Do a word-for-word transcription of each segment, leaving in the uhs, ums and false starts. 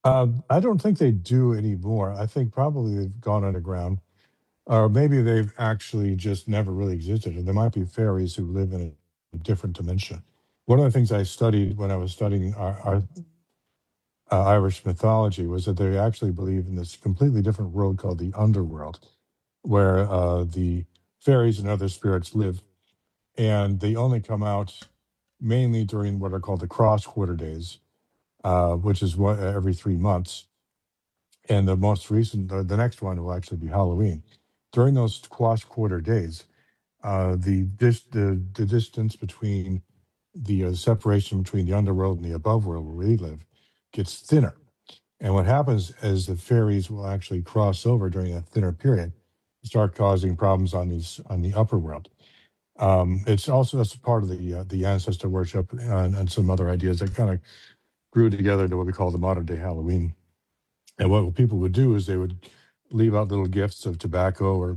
Uh, I don't think they do anymore. I think probably they've gone underground, or maybe they've actually just never really existed. And there might be fairies who live in a different dimension. One of the things I studied when I was studying our, our uh, Irish mythology was that they actually believe in this completely different world called the underworld, where uh, the fairies and other spirits live, and they only come out mainly during what are called the cross quarter days, uh, which is one, every three months. And the most recent, the, the next one will actually be Halloween. During those cross quarter days, uh, the, dis, the the distance between the uh, separation between the underworld and the above world where we live gets thinner. And what happens is the fairies will actually cross over during a thinner period, start causing problems on these on the upper world. Um, it's also that's part of the uh, the ancestor worship and, and some other ideas that kind of grew together to what we call the modern day Halloween. And what people would do is they would leave out little gifts of tobacco or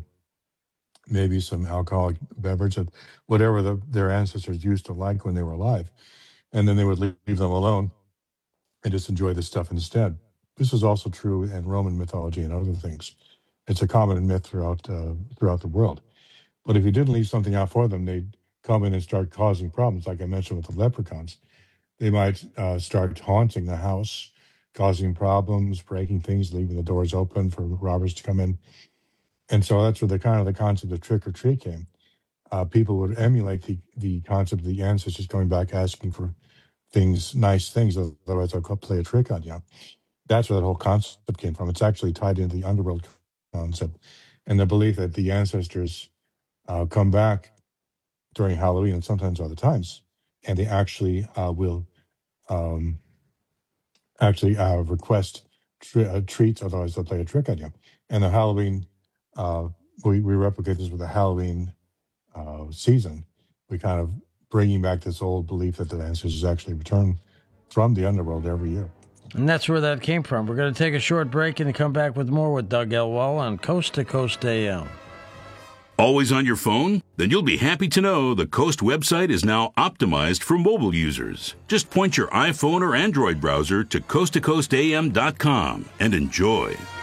maybe some alcoholic beverage, whatever the, their ancestors used to like when they were alive, and then they would leave them alone and just enjoy the stuff instead. This is also true in Roman mythology and other things. It's a common myth throughout uh, throughout the world. But if you didn't leave something out for them, they'd come in and start causing problems, like I mentioned with the leprechauns. They might uh, start haunting the house, causing problems, breaking things, leaving the doors open for robbers to come in. And so that's where the kind of the concept of trick or treat came. Uh, people would emulate the, the concept of the ancestors coming back asking for things, nice things, otherwise they'll play a trick on you. That's where that whole concept came from. It's actually tied into the underworld concept and the belief that the ancestors uh, come back during Halloween and sometimes other times, and they actually uh, will um, actually uh, request tre- uh, treats, otherwise they'll play a trick on you. And the Halloween, uh, we, we replicate this with the Halloween uh, season. We kind of bringing back this old belief that the ancestors actually return from the underworld every year. And that's where that came from. We're going to take a short break and come back with more with Doug Elwell on Coast to Coast A M. Always on your phone? Then you'll be happy to know the Coast website is now optimized for mobile users. Just point your iPhone or Android browser to coast to coast a m dot com and enjoy.